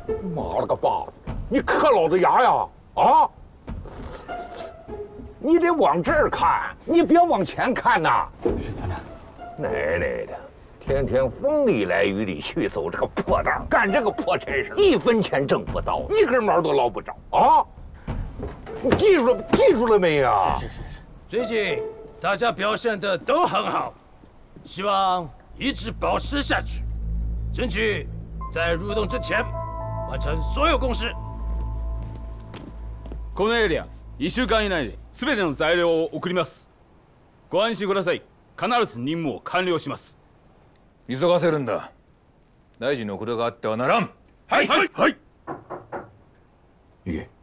妈了个巴子，你磕老子牙呀！啊！你得往这儿看，你别往前看呐！ 是团长。 奶奶的，天天风里来雨里去，走这个破道，干这个破差事，1分钱挣不到，一根毛都捞不着啊！你记住了没呀？ 是。 最近大家表现的都很好，希望一直保持下去，争取在入冬之前完成所有公事。 このエリア1週間以内で全ての材料を送ります。ご安心ください。必ず任務を完了します。 急がせるんだ。大臣のことがあってはならん。 はい。 爷。